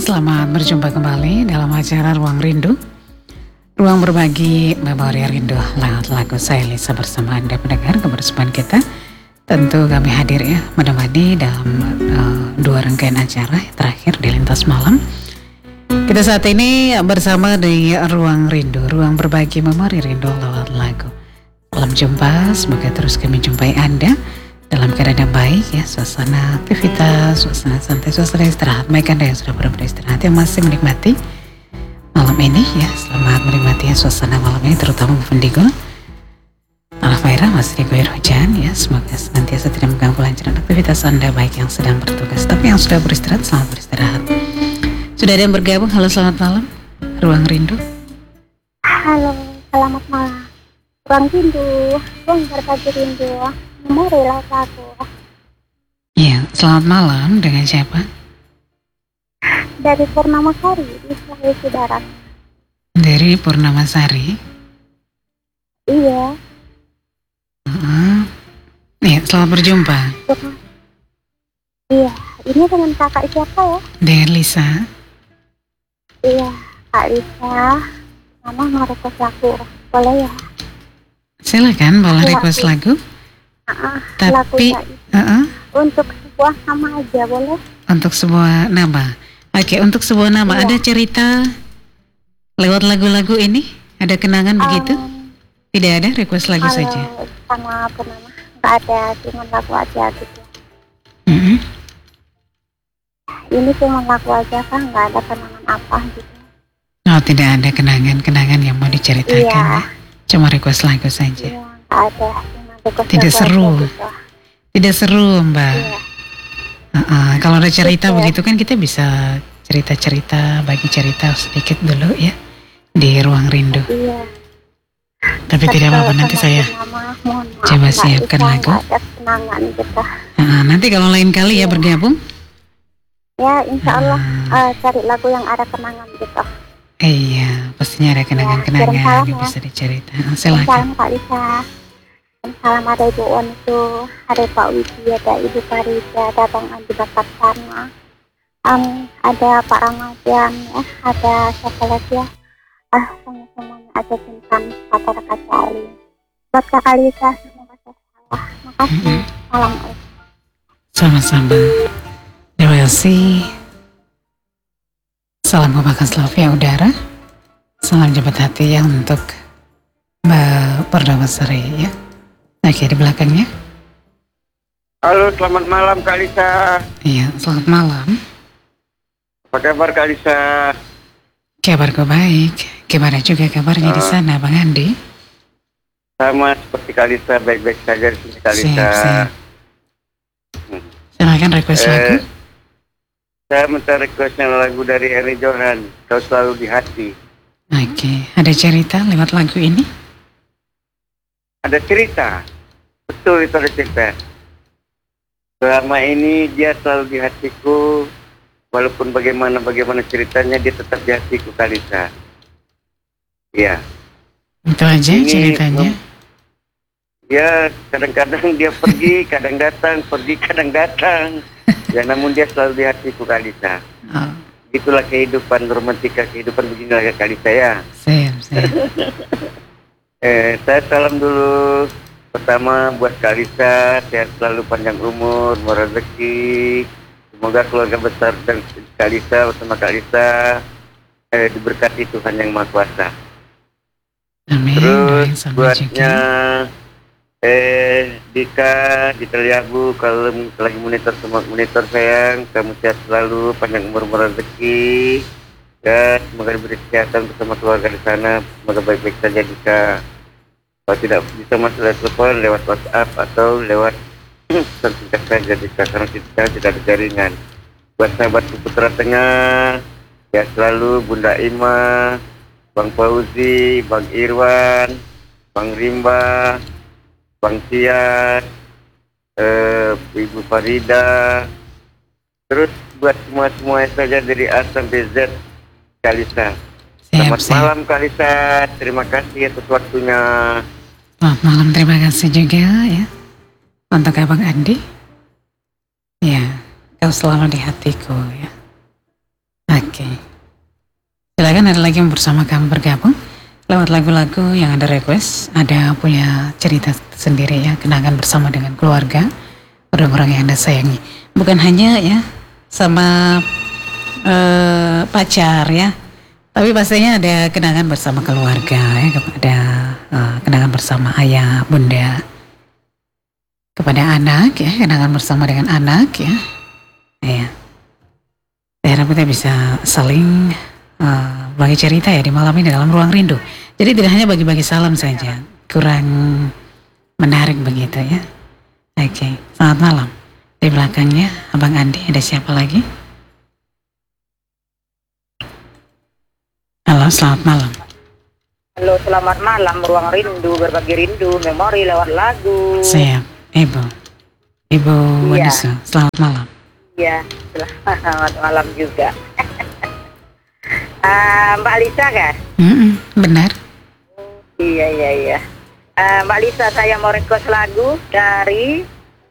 selamat berjumpa kembali dalam acara Ruang Rindu. Ruang berbagi memori rindu lewat lagu saya Lisa bersama Anda pendengar kebersamaan kita. Tentu kami hadir ya menemani dalam dua rangkaian acara terakhir di Lintas Malam. Kita saat ini bersama di Ruang Rindu, ruang berbagi memori rindu lewat lagu. Salam jumpa, semoga terus kami jumpai Anda dalam keadaan yang baik ya, suasana aktivitas, suasana santai, suasana istirahat. Baik Anda yang sudah beristirahat, yang masih menikmati malam ini ya, selamat menikmati ya, suasana malam ini terutama Bu Pendigul. Alfaira masih diguyur hujan ya, semoga senantiasa tidak mengganggu kelancaran aktivitas Anda baik yang sedang bertugas, tapi yang sudah beristirahat selamat beristirahat. Sudah ada yang bergabung, halo selamat malam, Ruang Rindu. Halo, selamat malam, Ruang Rindu, ruang berbagi rindu. Memorilah aku. Iya, selamat malam, dengan siapa? Dari Purnama Sari di Sulawesi Barat. Dari Purnama Sari. Iya. Iya, selamat berjumpa. Iya, ini dengan kakak siapa ya? Dengan Lisa. Iya, Kak Lisa. Mama mau request lagu, boleh ya? Silakan, boleh request lagu. Tapi untuk sebuah nama aja boleh? Untuk sebuah nama. Oke, untuk sebuah nama ada cerita lewat lagu-lagu ini? Ada kenangan begitu? Tidak ada, request lagu saja. Sama Purnama nggak ada, cuma lagu aja gitu. Ini cuma lagu aja kan, nggak ada kenangan apa gitu. Oh, tidak ada kenangan yang mau diceritakan ya? Cuma request lagu saja. Iya, nggak ada. Tidak seru, gitu. Tidak seru Mbak. Iya. Kalau ada cerita begitu kan kita bisa cerita-cerita, bagi cerita sedikit dulu ya di Ruang Rindu. Iya. Tapi tidak apa-apa, nanti saya coba siapkan lagu. Nanti kalau lain kali ya bergabung. Ya insya Allah cari lagu yang ada kenangan gitu. Iya, pastinya ada kenangan-kenangan yang bisa diceritakan. Silakan. Kak Lisa. Salam ada Ibu Onsu, ada Pak Widi, ada Ibu Farida, ada Bang Andi Bakat Sana, ada Pak Ramadhan, ada siapa lagi ya? Semuanya ada Cintan, kata Kak Cali. Buat Kak Lisa, semoga salah. Makasih. Assalamualaikum. Sama-sama. Terima kasih. Salam kebakan Slavia udara. Salam jemput hati ya untuk Mbak Purnama Sari ya. Oke, di belakangnya. Halo, selamat malam Kak Lisa. Iya, selamat malam. Apa kabar Kak Lisa? Kabarku baik. Gimana juga kabarnya di sana, Bang Andi? Sama seperti Kak Lisa, baik-baik saja di sini Kak Lisa. Siap. Silakan request lagu. Saya minta requestnya lagu dari Eri Johan, Kau Selalu di Hati. Oke, ada cerita lewat lagu ini? Ada cerita. Betul, itu ada cerita. Selama ini dia selalu di hatiku, walaupun bagaimana ceritanya dia tetap di hatiku Kak Lisa. Iya. Itu aja ini, ceritanya? Ya, kadang-kadang dia pergi, kadang datang, pergi, kadang datang. Ya, namun dia selalu di hatiku Kak Lisa. Oh. Itulah kehidupan romantika, kehidupan beginilah Kak Lisa ya. Siap. Saya salam dulu. Pertama buat Kak Lisa, sehat selalu, panjang umur, murah rezeki. Semoga keluarga besar dan Kak Lisa bersama Kak Lisa diberkati Tuhan Yang Maha Kuasa. Amin. Terus buatnya Dika di Teliabu, kalau lagi monitor sayang, kamu sehat selalu, panjang umur, murah rezeki. Ya, semoga diberi kesehatan bersama keluarga di sana. Semoga baik-baik saja Dika. Kalau tidak bisa masuk lewat telepon, lewat WhatsApp atau lewat singkat saja Dika, karena kita tidak ada jaringan. Buat sahabat Putra Tengah, ya selalu Bunda Ima, Bang Fauzi, Bang Irwan, Bang Rimba, Bang Siat, Ibu Farida. Terus buat semua saja dari A sampai Z, Kak Lisa. Selamat malam Kak Lisa, terima kasih atas waktunya. Selamat malam, terima kasih juga ya untuk Abang Andi. Ya, kau selalu di hatiku ya. Oke. Silahkan ada lagi yang bersama kami bergabung lewat lagu-lagu yang ada request, ada punya cerita sendiri ya, kenangan bersama dengan keluarga, orang-orang yang Anda sayangi. Bukan hanya ya sama pacar ya, tapi pastinya ada kenangan bersama keluarga ya, ada kenangan bersama ayah, bunda, kepada anak ya, kenangan bersama dengan anak ya. Ya. Saya harap kita bisa saling bagi cerita ya di malam ini dalam ruang rindu. Jadi tidak hanya bagi-bagi salam saja, kurang menarik begitu ya. Oke, selamat malam. Di belakangnya Abang Andi, ada siapa lagi? Halo, selamat malam. Halo, selamat malam. Ruang rindu, berbagi rindu, memori lewat lagu. Siap, Ibu Wadusu, selamat malam. Iya, selamat malam juga. Mbak Lisa kan? Benar. Iya. Mbak Lisa, saya mau request lagu dari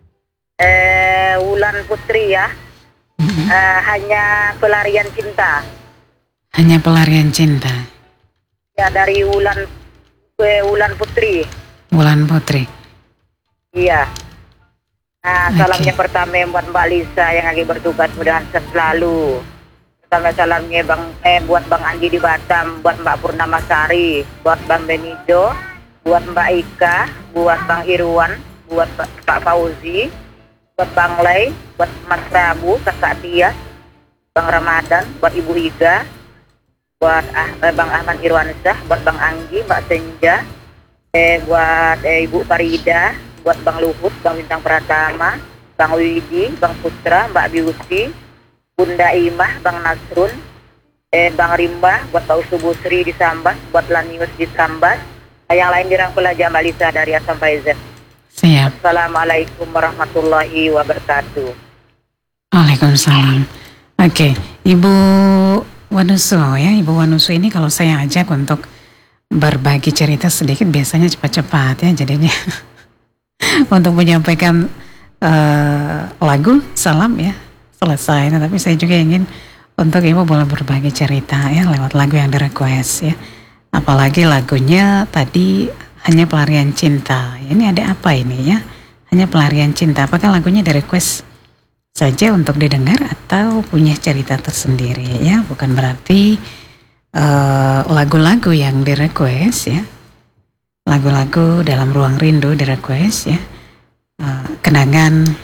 Wulan Putri ya. Hanya Pelarian Cinta. Hanya Pelarian Cinta. Ya, dari Wulan Putri. Wulan Putri. Iya. Nah, salamnya pertama buat Mbak Lisa yang lagi bertugas, mudahan sehat selalu. Pertama salamnya buat Bang Andi di Batam, buat Mbak Purnamasari, buat Bang Benido, buat Mbak Ika, buat Bang Irwan, buat Pak Fauzi, buat Bang Lei, buat Mas Prabu, Kakak Tia, Bang Ramadan, buat Ibu Iga, buat Bang Ahmad Irwansyah, buat Bang Anggi, Mbak Senja, buat Ibu Farida, buat Bang Luhut, Bang Bintang Pratama, Bang Widi, Bang Putra, Mbak Biusi, Bunda Imah, Bang Nasrun, Bang Rimba, buat Pak Usubusri di Sambas, buat Lanius di Sambas, yang lain dirangkul aja Mbak Lisa dari A sampai Z. Siap. Assalamualaikum warahmatullahi wabarakatuh. Waalaikumsalam. Oke, Ibu Wanusu ya, Ibu Wanusu ini kalau saya ajak untuk berbagi cerita sedikit biasanya cepat-cepat ya jadinya untuk menyampaikan lagu salam ya selesai. Nah, tapi saya juga ingin untuk Ibu boleh berbagi cerita ya lewat lagu yang di request ya. Apalagi lagunya tadi Hanya Pelarian Cinta. Ini ada apa ini ya? Hanya Pelarian Cinta. Apakah lagunya di request saja untuk didengar atau punya cerita tersendiri ya? Bukan berarti lagu-lagu yang di request ya. Lagu-lagu dalam ruang rindu di request ya. Kenangan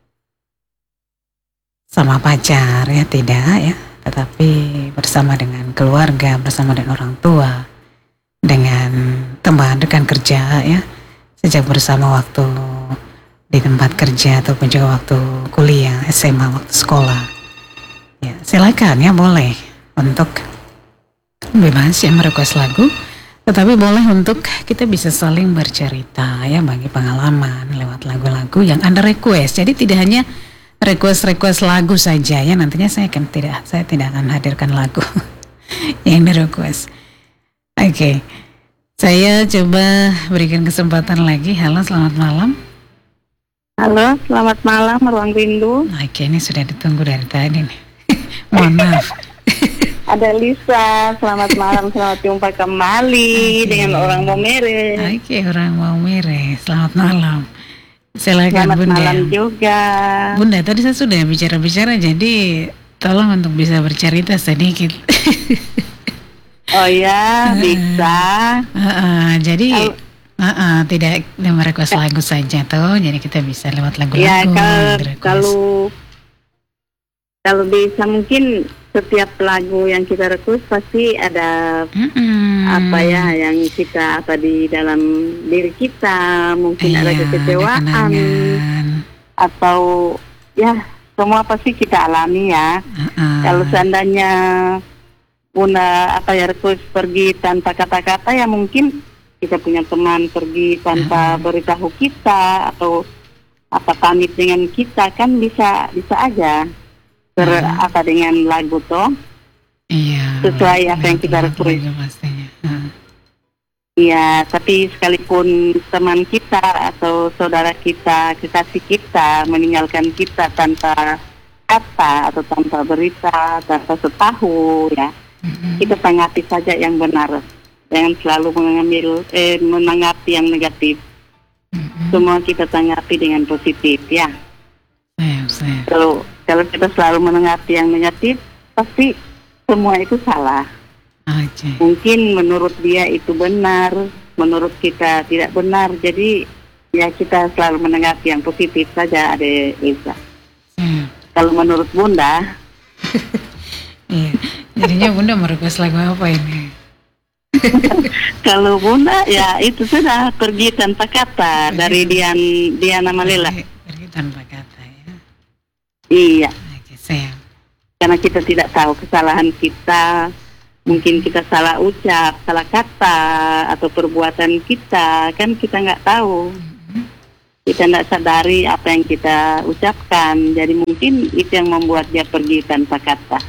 sama pacar ya tidak ya, tetapi bersama dengan keluarga, bersama dengan orang tua, dengan teman rekan kerja ya, sejak bersama waktu di tempat kerja ataupun juga waktu kuliah, SMA, waktu sekolah ya. Silakan ya, boleh untuk bebas ya merequest lagu, tetapi boleh untuk kita bisa saling bercerita ya, bagi pengalaman lewat lagu-lagu yang Anda request. Jadi tidak hanya request lagu saja ya, nantinya saya tidak akan hadirkan lagu yang di request. Oke, saya coba berikan kesempatan lagi. Halo, selamat malam. Halo, selamat malam Ruang Rindu. Oke, ini sudah ditunggu dari tadi nih. Mohon maaf. Ada Lisa, selamat malam, selamat jumpa kembali dengan orang Momere. Oke, orang Momere, selamat malam. Silakan Selamat Bunda. malam juga. Bunda, tadi saya sudah bicara-bicara, jadi tolong untuk bisa bercerita sedikit. Oh ya, bisa. Jadi tidak merequest lagu saja tuh, jadi kita bisa lewat lagu-lagu. Ya, kalau bisa mungkin setiap lagu yang kita request pasti ada apa ya yang kita di dalam diri kita, mungkin ada kekecewaan atau ya semua pasti kita alami ya. Kalau seandainya Bunda request pergi tanpa kata-kata, ya mungkin kita punya teman pergi tanpa beritahu kita atau pamit dengan kita, kan bisa aja dengan lagu toh. Iya. Sesuai apa yang kita request. Iya, tapi sekalipun teman kita atau saudara kita, kekasih kita meninggalkan kita tanpa kata atau tanpa berita, tanpa setahu ya, kita tanggapi saja yang benar. Jangan selalu menanggapi yang negatif. Semua kita tanggapi dengan positif ya. Kalau kita selalu menanggapi yang negatif, pasti semua itu salah. Mungkin menurut dia itu benar, menurut kita tidak benar. Jadi ya kita selalu menanggapi yang positif saja, Adek Lisa. Kalau menurut Bunda, iya. Jadinya Bunda merequest lagu apa ini? kalau Bunda ya itu sudah pergi tanpa kata dari Diana Malela. Pergi tanpa kata ya. Iya. Oke, sayang. Karena kita tidak tahu kesalahan kita, mungkin kita salah ucap, salah kata, atau perbuatan kita, kan kita nggak tahu. Kita nggak sadari apa yang kita ucapkan, jadi mungkin itu yang membuat dia pergi tanpa kata.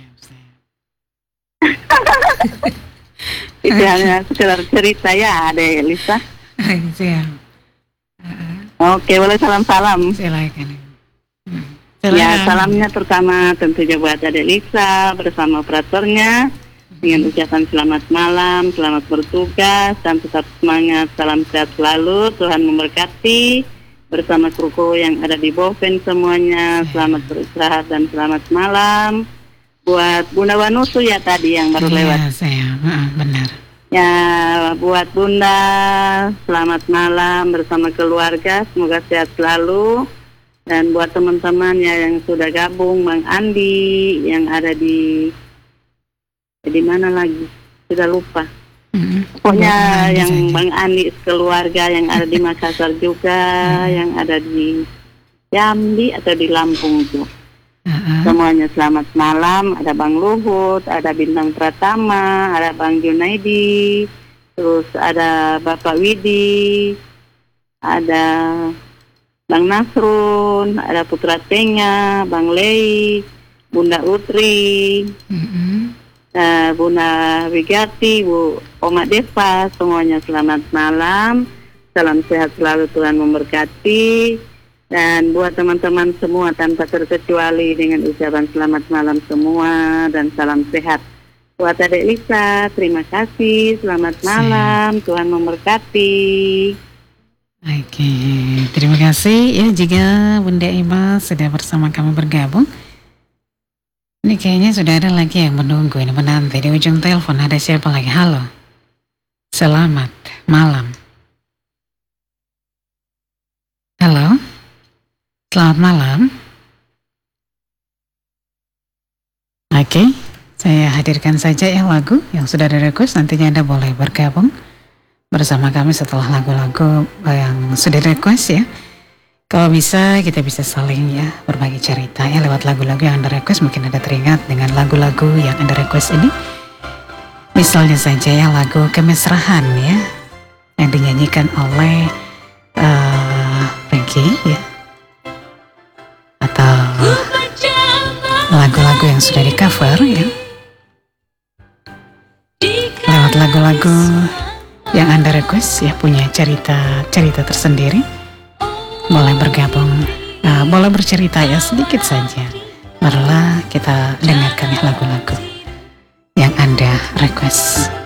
Itu hanya sekedar cerita ya, Adek Lisa. Siap. Oke, boleh salam-salam. Silakan. Ya, salamnya pertama tentunya buat Adek Lisa bersama operatornya dengan ucapan selamat malam, selamat bertugas, dan tetap semangat, salam sehat selalu, Tuhan memberkati bersama kru yang ada di Boven semuanya, selamat beristirahat dan selamat malam. Buat Bunda Wanusu ya tadi yang baru lewat. Sayang, benar. Ya, buat Bunda, selamat malam bersama keluarga, semoga sehat selalu. Dan buat teman-teman ya yang sudah gabung, Bang Andi yang ada di mana lagi? Sudah lupa. Pokoknya yang saja. Bang Andi keluarga yang ada di Makassar juga, yang ada di Jambi atau di Lampung tuh. Semuanya selamat malam. Ada Bang Luhut, ada Bintang Pratama, ada Bang Junaidi, terus ada Bapak Widi, ada Bang Nasrun, ada Putra Tengah, Bang Lei, Bunda Utri, Bunda Wigati, Bu Oma Deva, semuanya selamat malam. Salam sehat selalu, Tuhan memberkati. Dan buat teman-teman semua tanpa terkecuali dengan ucapan selamat malam semua dan salam sehat. Buat Adek Lisa, terima kasih, selamat malam, Tuhan memberkati. Oke, terima kasih ya jika Bunda Ima sudah bersama kami bergabung. Ini kayaknya sudah ada lagi yang menunggu, ini menanti di ujung telepon. Ada siapa lagi? Halo, selamat malam. Halo, selamat malam. Oke, saya hadirkan saja ya lagu yang sudah ada request. Nantinya Anda boleh bergabung bersama kami setelah lagu-lagu yang sudah request ya. Kalau bisa kita bisa saling ya berbagi cerita ya lewat lagu-lagu yang Anda request. Mungkin Anda teringat dengan lagu-lagu yang Anda request ini. Misalnya saja ya lagu Kemesraan ya yang dinyanyikan oleh Peggy ya, atau lagu-lagu yang sudah di cover ya lewat lagu-lagu yang Anda request ya, punya cerita tersendiri, boleh bergabung, boleh bercerita ya sedikit saja. Marilah kita dengarkan ya lagu-lagu yang Anda request.